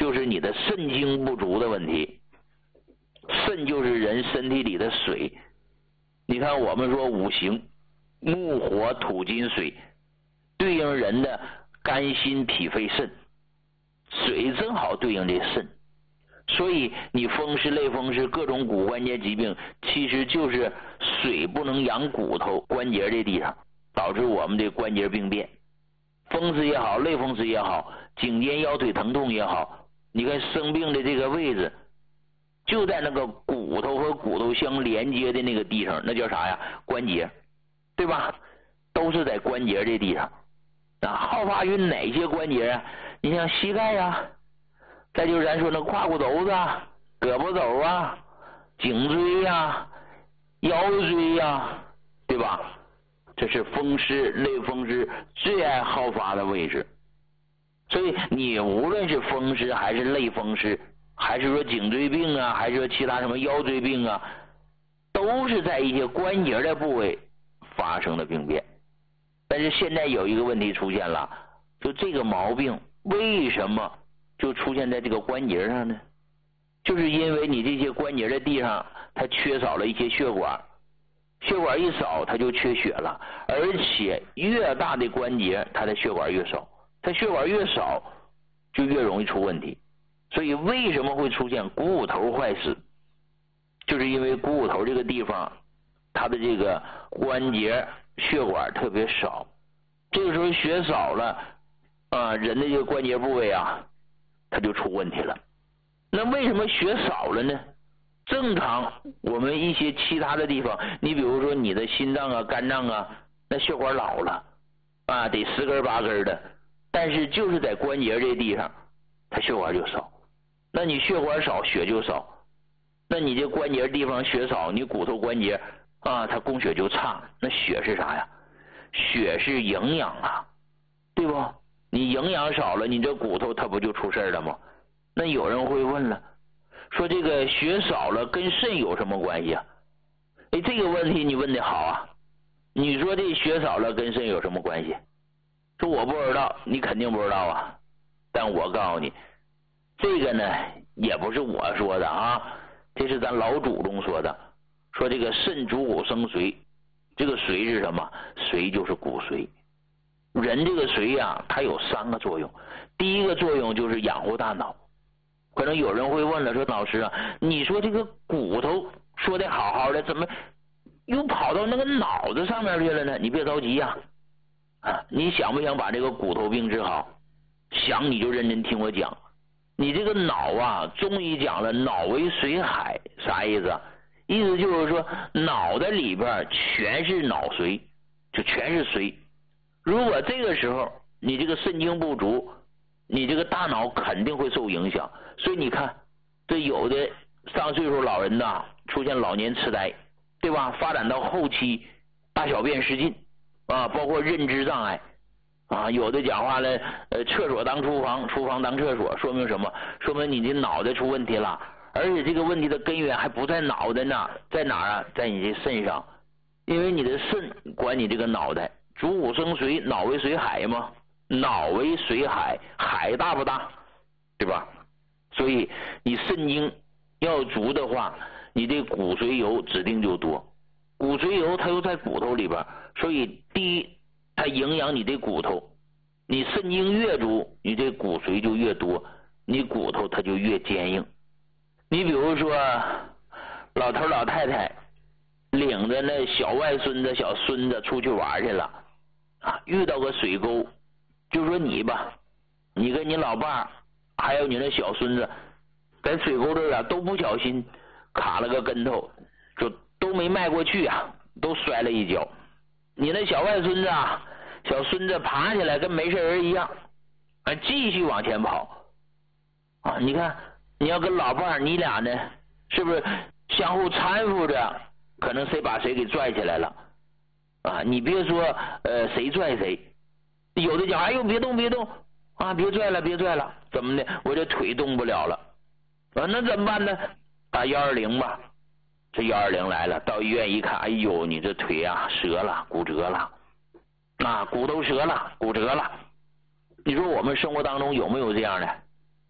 就是你的肾精不足的问题。肾就是人身体里的水，你看我们说五行木火土金水，对应人的肝心脾肺肾，水正好对应这肾，所以你风湿类风湿各种骨关节疾病，其实就是水不能养骨头关节这地方，导致我们这关节病变。风湿也好，类风湿也好，颈肩腰腿疼痛也好，你看生病的这个位置就在那个骨头和骨头相连接的那个地方，那叫啥呀？关节，对吧？都是在关节这地方啊。好发于哪些关节啊？你像膝盖呀，再就是咱说那胯骨轴子啊、胳膊肘啊、颈椎呀、腰椎呀，对吧？这是风湿类风湿最爱好发的位置。所以你无论是风湿还是类风湿，还是说颈椎病啊，还是说其他什么腰椎病啊，都是在一些关节的部位发生的病变。但是现在有一个问题出现了，就这个毛病为什么就出现在这个关节上呢？就是因为你这些关节的地上它缺少了一些血管，血管一少它就缺血了，而且越大的关节它的血管越少，它血管越少就越容易出问题。所以为什么会出现股骨头坏死，就是因为股骨头这个地方它的这个关节血管特别少，这个时候血少了啊，人的这个关节部位啊它就出问题了。那为什么血少了呢？正常我们一些其他的地方，你比如说你的心脏啊、肝脏啊，那血管老了啊，得10根8根的，但是就是在关节这地方它血管就少。那你血管少，血就少，那你这关节地方血少，你骨头关节啊它供血就差。那血是啥呀？血是营养啊，对不？你营养少了，你这骨头它不就出事了吗？那有人会问了，说这个血少了跟肾有什么关系啊？哎，这个问题你问的好啊。你说这血少了跟肾有什么关系？说我不知道，你肯定不知道啊。但我告诉你，这个呢也不是我说的啊，这是咱老祖宗说的，说这个肾主骨生髓，这个髓是什么？髓就是骨髓。人这个髓啊，它有3个作用。第一个作用就是养护大脑。可能有人会问了，说老师啊，你说这个骨头说的好好的，怎么又跑到那个脑子上面去了呢？你别着急呀，你想不想把这个骨头病治好？想你就认真听我讲。你这个脑啊，中医讲了，脑为髓海，啥意思啊？意思就是说脑袋里边全是脑髓，就全是髓。如果这个时候你这个肾精不足，你这个大脑肯定会受影响。所以你看，这有的上岁数老人呐，出现老年痴呆，对吧？发展到后期大小便失禁啊，包括认知障碍啊，有的讲话了，厕所当厨房，厨房当厕所，说明什么？说明你这脑袋出问题了，而且这个问题的根源还不在脑袋呢，在哪儿啊？在你这肾上，因为你的肾管你这个脑袋，主骨生髓，脑为髓海嘛，脑为髓海，海大不大？对吧？所以你肾精要足的话，你这骨髓油指定就多。骨髓油它又在骨头里边，所以第一，它营养你这骨头。你肾精越足，你这骨髓就越多，你骨头它就越坚硬。你比如说老头老太太领着那小外孙子小孙子出去玩去了啊，遇到个水沟，就说你吧，你跟你老爸还有你那小孙子在水沟这都不小心卡了个跟头，就都没迈过去啊，都摔了一跤。你那小外孙子啊小孙子爬起来跟没事人一样啊，继续往前跑啊。你看你要跟老伴你俩呢是不是相互搀扶着，可能谁把谁给拽起来了啊？你别说谁拽谁，有的讲哎呦别动别动啊，别拽了别拽了，怎么的我这腿动不了了啊，那怎么办呢？打120吧。这120来了，到医院一看，哎呦你这腿啊折了，骨折了啊，骨头折了骨折了。你说我们生活当中有没有这样的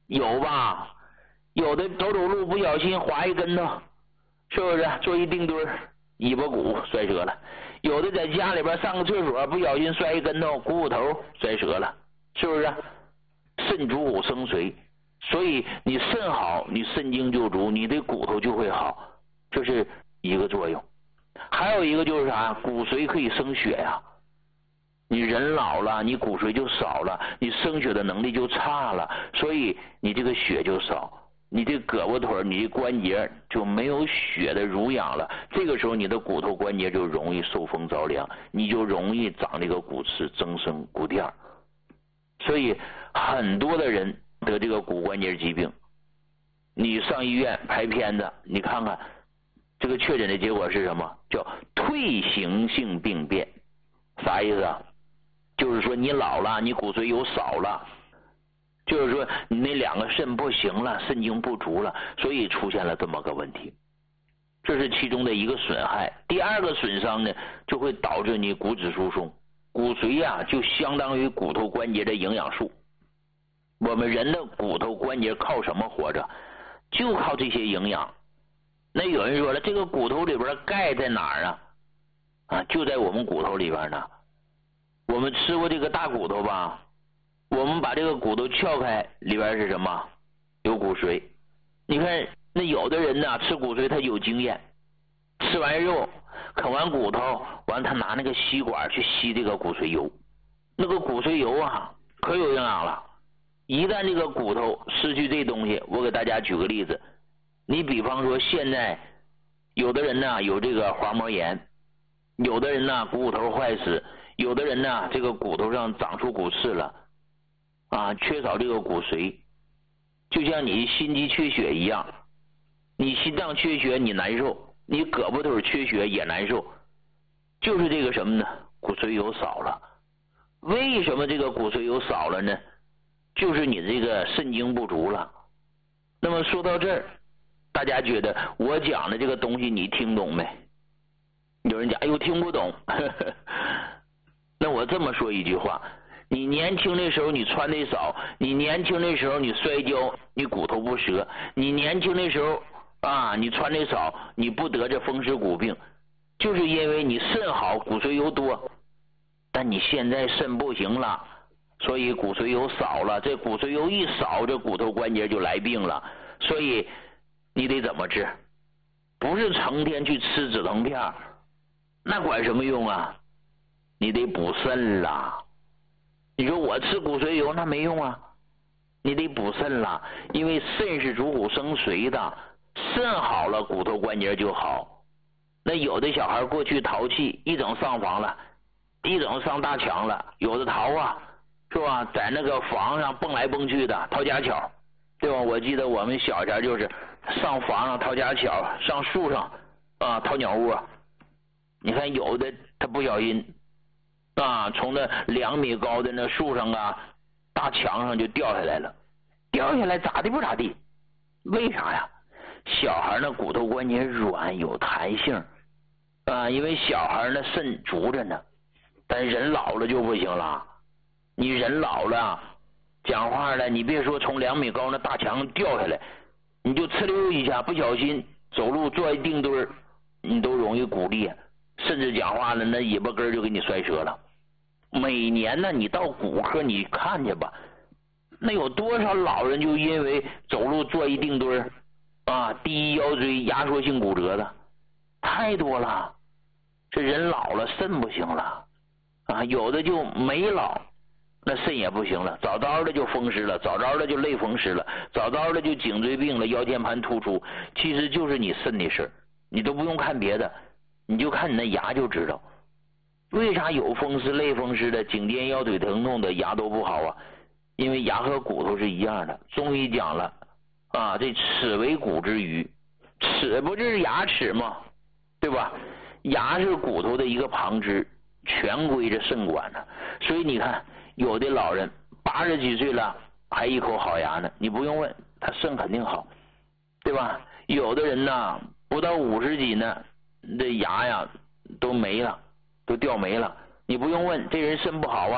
有吧？有的走路不小心滑一跟头，是不是坐一定墩儿，尾巴骨摔折了？有的在家里边上个厕所不小心摔一跟头，股骨头摔折了，是不是？肾主骨生髓，所以你肾好，你肾精就足，你的骨头就会好，这是一个作用。还有一个就是啥？骨髓可以生血呀。你人老了，你骨髓就少了，你生血的能力就差了，所以你这个血就少，你这胳膊腿你的关节就没有血的濡养了，这个时候你的骨头关节就容易受风着凉，你就容易长这个骨刺，增生骨垫。所以很多的人得这个骨关节疾病，你上医院拍片子，你看看这个确诊的结果是什么？叫退行性病变。啥意思啊？就是说你老了，你骨髓又少了，就是说你那两个肾不行了，肾精不足了，所以出现了这么个问题。这是其中的一个损害。第二个损伤呢，就会导致你骨质疏松。骨髓呀，就相当于骨头关节的营养素。我们人的骨头关节靠什么活着？就靠这些营养。那有人说了，这个骨头里边钙在哪儿啊？就在我们骨头里边呢。我们吃过这个大骨头吧？我们把这个骨头撬开，里边是什么？有骨髓。你看那有的人呢，吃骨髓他有经验，吃完肉啃完骨头，完他拿那个吸管去吸这个骨髓油，那个骨髓油啊可有营养了。一旦这个骨头失去这东西，我给大家举个例子，你比方说现在有的人呢有这个滑膜炎，有的人呢股骨头坏死，有的人呢这个骨头上长出骨刺了缺少这个骨髓，就像你心肌缺血一样，你心脏缺血你难受，你胳膊腿缺血也难受，就是这个什么呢？骨髓油少了。为什么这个骨髓油少了呢？就是你这个肾精不足了。那么说到这儿，大家觉得我讲的这个东西你听懂没？有人讲哎呦听不懂那我这么说一句话，你年轻的时候你穿的少，你年轻的时候你摔跤你骨头不折，你年轻的时候你穿的少，你不得这风湿骨病，就是因为你肾好，骨髓油多。但你现在肾不行了，所以骨髓油少了，这骨髓油一少，这骨头关节就来病了。所以你得怎么治？不是成天去吃止疼片，那管什么用啊？你得补肾啦。你说我吃骨髓油那没用啊，你得补肾啦，因为肾是主骨生髓的，肾好了骨头关节就好。那有的小孩过去淘气，一整上房了，一整上大墙了，有的淘是吧，在那个房上蹦来蹦去的，掏家巧，对吧？我记得我们小前就是上房上掏家巧，上树上掏鸟窝。你看有的他不小心从那2米高的那树上大墙上就掉下来了，掉下来咋地不咋地？为啥呀？小孩那骨头关节软有弹性因为小孩那肾足着呢，但人老了就不行了。你人老了讲话了，你别说从2米高那大墙掉下来，你就哧溜一下不小心走路坐一定墩儿，你都容易骨裂，甚至讲话了那尾巴根就给你摔折了。每年呢你到骨科你看去吧，那有多少老人就因为走路坐一定墩儿第一腰椎压缩性骨折的太多了。这人老了肾不行了有的就没老，那肾也不行了，早早的就风湿了，早早的就类风湿了，早早的就颈椎病了，腰间盘突出，其实就是你肾的事，你都不用看别的，你就看你那牙就知道。为啥有风湿类风湿的颈肩腰腿疼痛的牙都不好啊？因为牙和骨头是一样的。中医讲了这齿为骨之余，齿不就是牙齿吗？对吧？牙是骨头的一个旁支，全归着肾管呢。所以你看有的老人80几岁了还一口好牙呢，你不用问他肾肯定好，对吧？有的人呢不到50几呢，这牙呀都没了，都掉没了，你不用问这人肾不好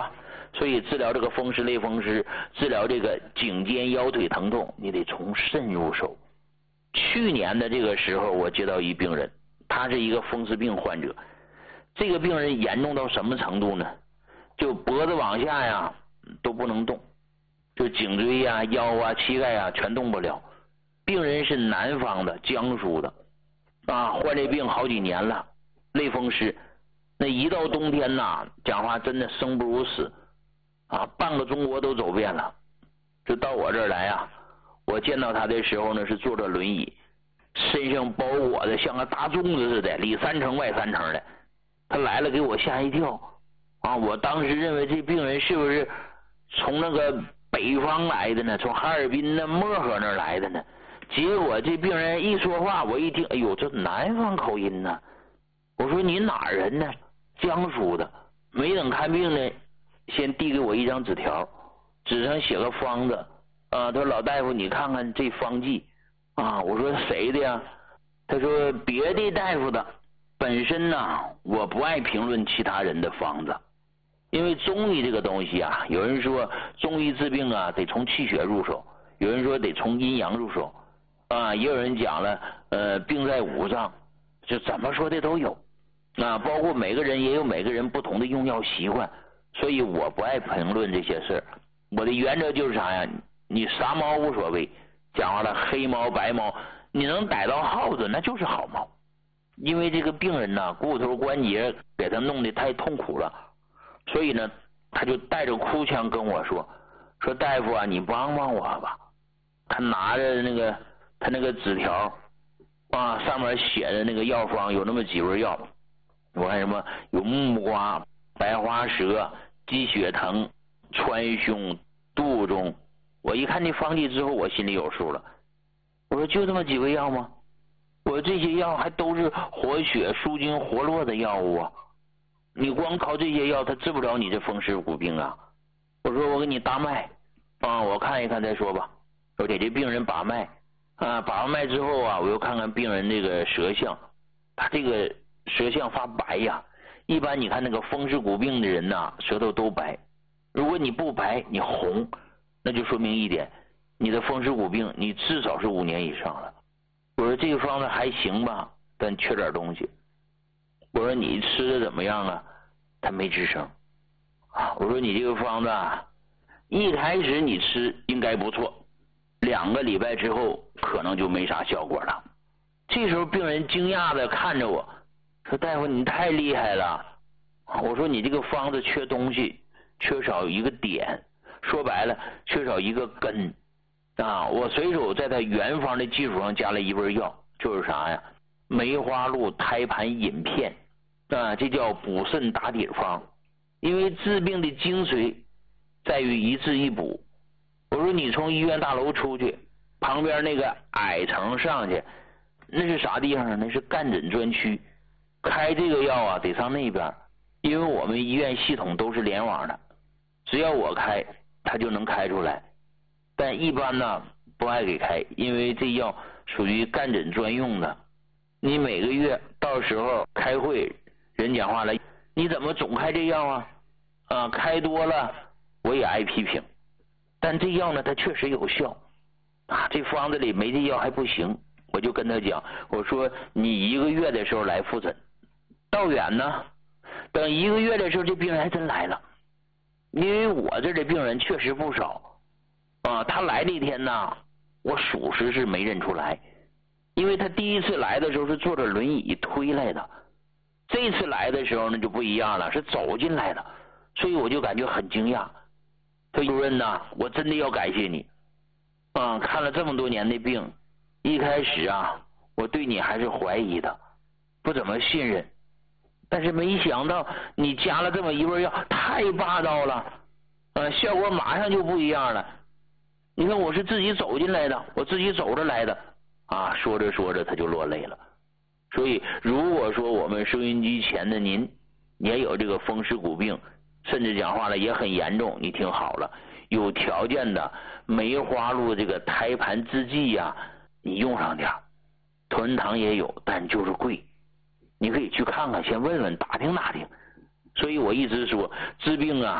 所以治疗这个风湿类风湿，治疗这个颈肩腰腿疼痛，你得从肾入手。去年的这个时候，我接到一病人，他是一个风湿病患者。这个病人严重到什么程度呢？就脖子往下呀都不能动，就颈椎呀、腰啊、膝盖啊全动不了。病人是南方的，江苏的啊，患这病好几年了，类风湿。那一到冬天呐，讲话真的生不如死啊，半个中国都走遍了。就到我这儿来啊，我见到他的时候呢，是坐着轮椅，身上包裹的像个大粽子似的，里3层外3层的。他来了，给我吓一跳啊！我当时认为这病人是不是从那个北方来的呢？从哈尔滨那漠河那儿来的呢？结果这病人一说话，我一听，哎呦，这南方口音呢！我说你哪儿人呢？江苏的。没等看病呢，先递给我一张纸条，纸上写个方子啊。他说老大夫，你看看这方剂啊。我说谁的呀？他说别的大夫的。本身呢，我不爱评论其他人的方子，因为中医这个东西啊，有人说中医治病啊得从气血入手，有人说得从阴阳入手啊，也有人讲了病在五脏，就怎么说的都有啊，包括每个人也有每个人不同的用药习惯，所以我不爱评论这些事儿。我的原则就是啥呀？你啥猫无所谓，讲话了黑猫白猫，你能逮到耗子那就是好猫。因为这个病人呢，骨头关节给他弄得太痛苦了，所以呢，他就带着哭腔跟我说大夫啊，你帮帮我吧。他拿着他那个纸条啊，上面写的那个药方有那么几味药，我看什么有木瓜、白花蛇、鸡血藤、川芎、杜仲。我一看那方剂之后，我心里有数了。我说就这么几味药吗？我这些药还都是活血舒筋活络的药物啊，你光靠这些药它治不了你这风湿骨病啊。我说我给你搭脉啊，我看一看再说吧。我给这病人把脉啊，把完脉之后啊，我又看看病人这个舌象，他这个舌象发白呀。一般你看那个风湿骨病的人呐，舌头都白。如果你不白你红，那就说明一点，你的风湿骨病你至少是5年以上了。我说这个方子还行吧，但缺点东西。我说你吃的怎么样啊？他没吱声啊。我说你这个方子啊，一开始你吃应该不错，2个礼拜之后可能就没啥效果了。这时候病人惊讶的看着我说大夫你太厉害了。我说你这个方子缺东西，缺少一个点，说白了缺少一个根啊。我随手在他原方的基础上加了一味药，就是啥呀？梅花鹿胎盘饮片啊，这叫补肾打底方。因为治病的精髓在于一治一补。我说你从医院大楼出去，旁边那个矮层上去，那是啥地方呢？那是干诊专区。开这个药啊得上那边，因为我们医院系统都是联网的，只要我开他就能开出来。但一般呢不爱给开，因为这药属于干诊专用的。你每个月到时候开会，人讲话了，你怎么总开这药啊？啊，开多了我也爱批评。但这药呢它确实有效啊，这方子里没这药还不行。我就跟他讲，我说你1个月的时候来复诊，到远呢，等1个月的时候这病人还真来了。因为我这的病人确实不少啊，他来那天呢，我属实是没认出来，因为他第一次来的时候是坐着轮椅推来的，这次来的时候呢就不一样了，是走进来的，所以我就感觉很惊讶。他说主任呐，我真的要感谢你啊，看了这么多年的病，一开始啊我对你还是怀疑的，不怎么信任，但是没想到你加了这么一味药，太霸道了效果马上就不一样了。你看我是自己走进来的，我自己走着来的啊。说着说着他就落泪了。所以如果说我们收音机前的您也有这个风湿骨病，甚至讲话了也很严重，你听好了，有条件的梅花鹿这个胎盘制剂呀，你用上点。同仁堂也有，但就是贵，你可以去看看，先问问打听打听。所以我一直说治病啊，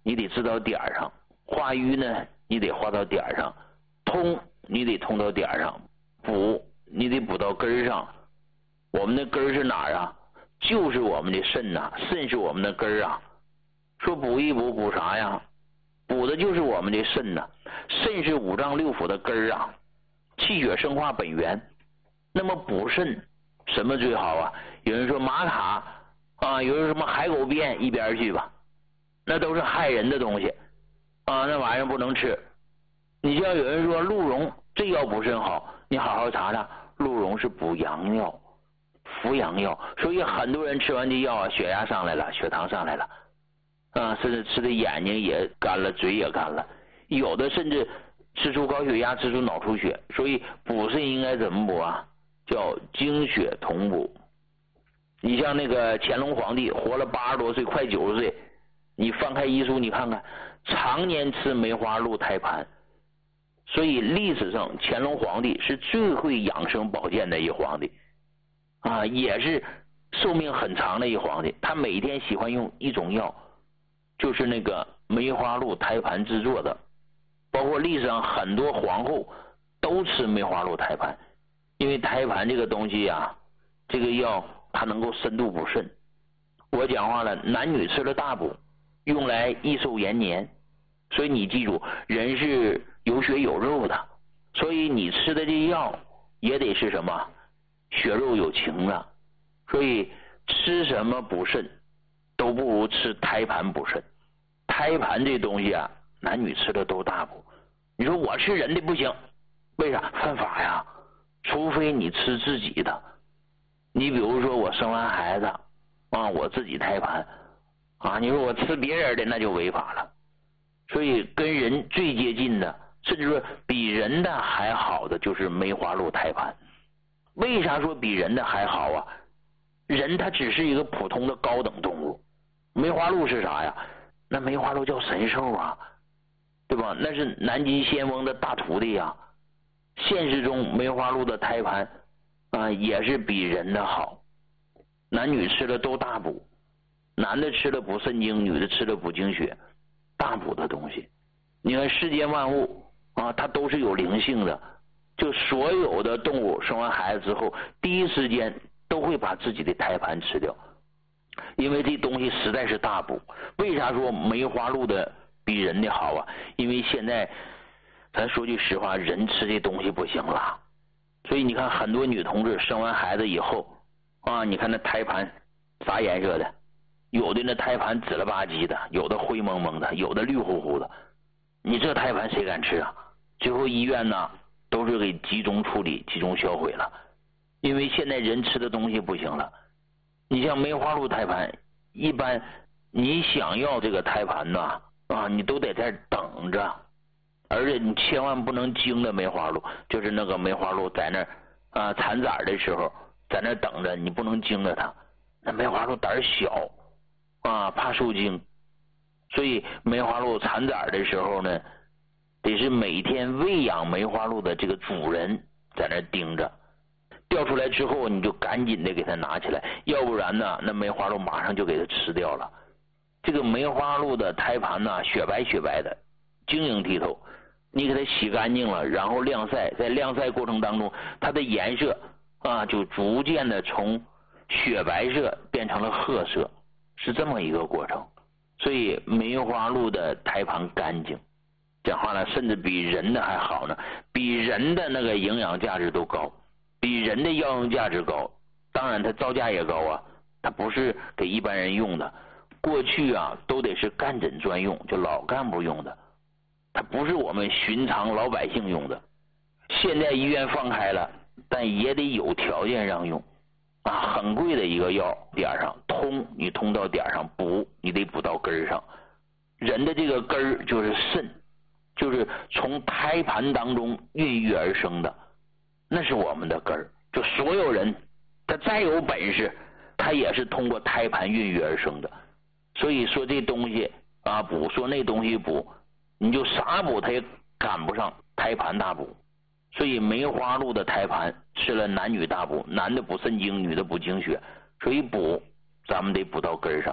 你得治到点儿上，化瘀呢你得化到点儿上，通你得通到点儿上，补你得补到根儿上。我们的根儿是哪儿啊？就是我们的肾呐，肾是我们的根儿啊。说补一补，补啥呀？补的就是我们的肾呐。肾是五脏六腑的根儿啊，气血生化本源。那么补肾什么最好啊？有人说玛卡啊，有人什么海狗鞭，一边去吧，那都是害人的东西啊，那玩意儿不能吃。你像有人说鹿茸这药补肾好，你好好查查，鹿茸是补阳药，扶阳药，所以很多人吃完这药啊，血压上来了，血糖上来了啊，甚至吃的眼睛也干了，嘴也干了，有的甚至吃出高血压，吃出脑出血。所以补肾应该怎么补啊？叫精血同补。你像那个乾隆皇帝活了80多岁，快90岁，你翻开医书你看看，常年吃梅花鹿胎盘。所以历史上乾隆皇帝是最会养生保健的一皇帝啊，也是寿命很长的一皇帝。他每天喜欢用一种药，就是那个梅花鹿胎盘制作的，包括历史上很多皇后都吃梅花鹿胎盘。因为胎盘这个东西啊，这个药它能够深度补肾。我讲话了，男女吃了大补，用来益寿延年。所以你记住，人是有血有肉的，所以你吃的这药也得是什么血肉有情的。所以吃什么补肾都不如吃胎盘补肾。胎盘这东西啊，男女吃的都大补。你说我吃人的不行，为啥？犯法呀。除非你吃自己的。你比如说我生完孩子啊，我自己胎盘啊，你说我吃别人的那就违法了。所以跟人最接近的，甚至说比人的还好的就是梅花鹿胎盘。为啥说比人的还好啊？人它只是一个普通的高等动物，梅花鹿是啥呀？那梅花鹿叫神兽啊，对吧？那是南极仙翁的大徒弟啊。现实中梅花鹿的胎盘啊，也是比人的好。男女吃的都大补，男的吃了补肾精，女的吃了补精血，大补的东西。你看世间万物啊，它都是有灵性的。就所有的动物生完孩子之后，第一时间都会把自己的胎盘吃掉，因为这东西实在是大补。为啥说梅花鹿的比人的好啊？因为现在咱说句实话，人吃这东西不行了。所以你看很多女同志生完孩子以后啊，你看那胎盘啥颜色的？有的那胎盘紫了吧唧的，有的灰蒙蒙的，有的绿乎乎的。你这胎盘谁敢吃啊？最后医院呢都是给集中处理、集中销毁了。因为现在人吃的东西不行了。你像梅花鹿胎盘，一般你想要这个胎盘呢啊，你都得在等着。而且你千万不能惊了梅花鹿，就是那个梅花鹿在那啊产崽的时候，在那等着，你不能惊了它。那梅花鹿胆小啊，怕受惊，所以梅花鹿产崽的时候呢，得是每天喂养梅花鹿的这个主人在那盯着，掉出来之后你就赶紧的给它拿起来，要不然呢，那梅花鹿马上就给它吃掉了。这个梅花鹿的胎盘呢，雪白雪白的，晶莹剔透。你给它洗干净了，然后晾晒，在晾晒过程当中，它的颜色啊就逐渐的从雪白色变成了褐色，是这么一个过程。所以梅花鹿的胎盘干净，讲话呢，甚至比人的还好呢，比人的那个营养价值都高，比人的药用价值高。当然它造价也高啊，它不是给一般人用的。过去啊都得是干诊专用，就老干部用的，它不是我们寻常老百姓用的。现在医院放开了，但也得有条件让用啊，很贵的一个药，点上通，你通到点上，补你得补到根上。人的这个根儿就是肾，就是从胎盘当中孕育而生的，那是我们的根儿。就所有人他再有本事，他也是通过胎盘孕育而生的。所以说这东西啊补，说那东西补，你就啥补它也赶不上胎盘大补。所以梅花鹿的胎盘吃了男女大补，男的补肾精，女的补精血。所以补咱们得补到根上，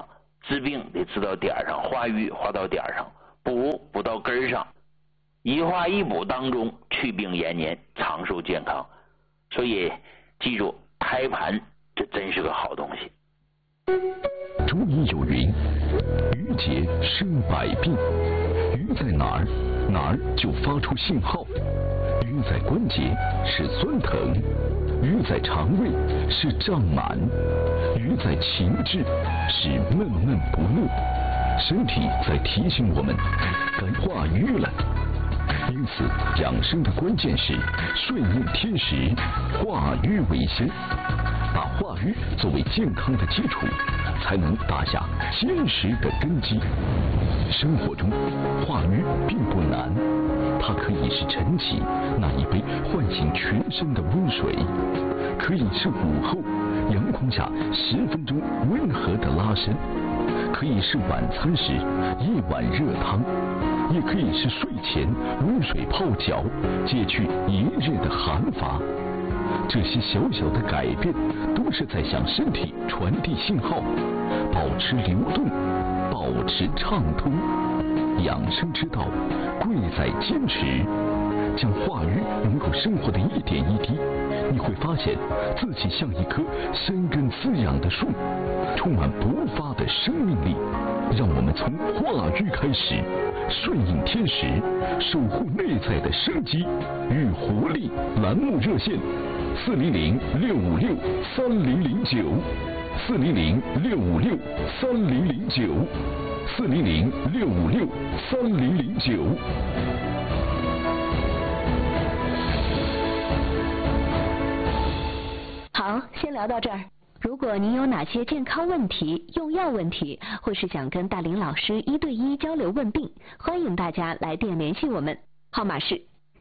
治病得治到点上，化瘀化到点上，补到根上，一化一补当中去病延年，长寿健康。所以记住，胎盘这真是个好东西。 中医有云，瘀结生百病，瘀在哪儿，哪儿就发出信号。瘀在关节是酸疼，瘀在肠胃是胀满，瘀在情志是闷闷不乐。身体在提醒我们该化瘀了。因此，养生的关键是顺应天时，化瘀为先。把化瘀作为健康的基础，才能打下坚实的根基。生活中，化瘀并不难，它可以是晨起那一杯唤醒全身的温水，可以是午后阳光下10分钟温和的拉伸，可以是晚餐时一碗热汤，也可以是睡前温水泡脚，解去一日的寒乏。这些小小的改变，都是在向身体传递信号，保持流动，保持畅通。养生之道，贵在坚持。将化瘀融入生活的一点一滴，你会发现自己像一棵生根滋养的树，充满勃发的生命力。让我们从化瘀开始，顺应天时，守护内在的生机与活力。栏目热线：400-656-3009，400-656-3009，400-656-3009。 好，先聊到这儿。如果您有哪些健康问题、用药问题，或是想跟大林老师1对1交流问病，欢迎大家来电联系我们，号码是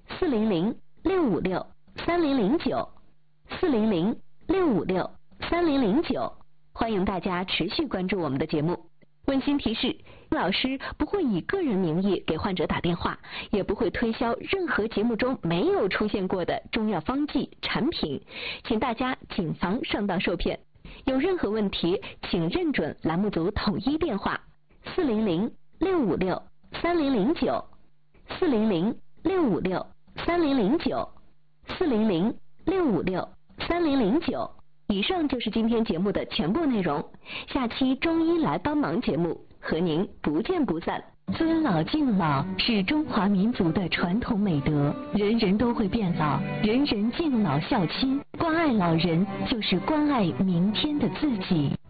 400-656-3009，400-656-3009。欢迎大家持续关注我们的节目。温馨提示，老师不会以个人名义给患者打电话，也不会推销任何节目中没有出现过的中药方剂产品，请大家谨防上当受骗。有任何问题，请认准栏目组统一电话：400-656-3009，400-656-3009，400-656-3009。以上就是今天节目的全部内容，下期中医来帮忙节目和您不见不散。尊老敬老是中华民族的传统美德，人人都会变老，人人敬老孝亲，关爱老人就是关爱明天的自己。